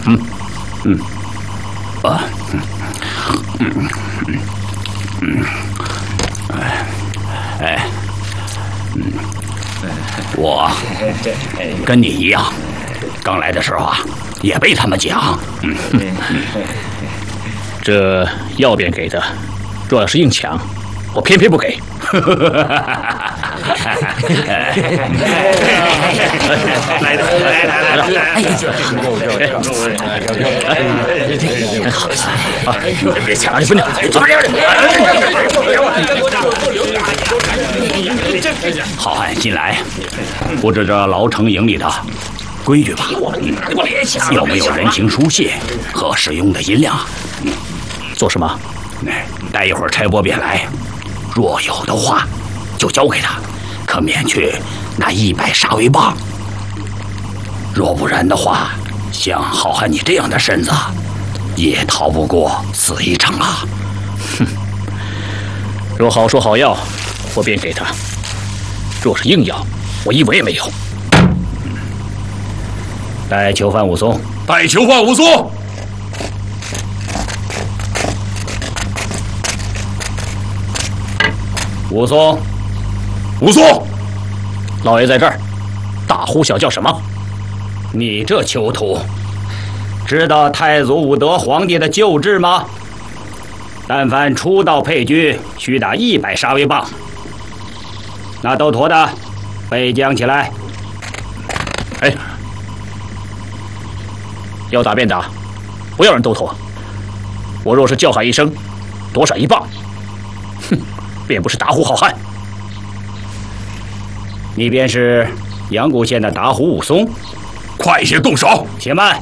我跟你一样，刚来的时候啊，也被他们讲。 这要便给的，若要是硬抢，我偏偏不给。 来， 别抢，你分点。 好汉进来，布置着牢城营里的规矩吧。有没有人情书信和使用的银两？ 做什么？ 待一会儿差拨便来，若有的话，就交给他，可免去那100杀威棒。若不然的话，像好汉你这样的身子，也逃不过死一场啊！ 哼，若好说好要，我便给他；若是硬要，我一文也没有。 带囚犯武松， 带囚犯武松。 武松， 武松， 老爷在这儿，大呼小叫什么？ 你这囚徒，知道太祖武德皇帝的旧制吗？但凡初到配军，须打100杀威棒。那都驼的，被将起来。 哎，要打便打，不要人都驼。我若是叫喊一声，多闪1棒，哼，便不是打虎好汉。 你便是阳谷县的打虎武松， 快些动手！ 且慢，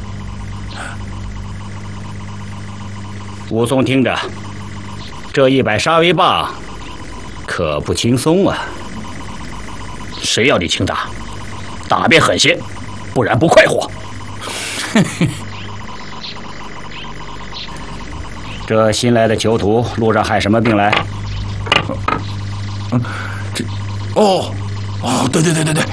武松听着，这100杀威棒可不轻松啊！ 谁要你轻打？打便狠些，不然不快活。 这新来的囚徒路上害什么病来？ 对，